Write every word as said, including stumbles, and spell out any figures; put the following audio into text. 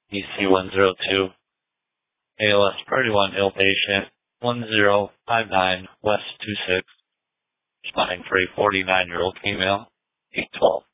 E C one zero two, A L S priority one, ill patient, one zero five nine West two six, responding for a forty-nine-year-old female, eight twelve.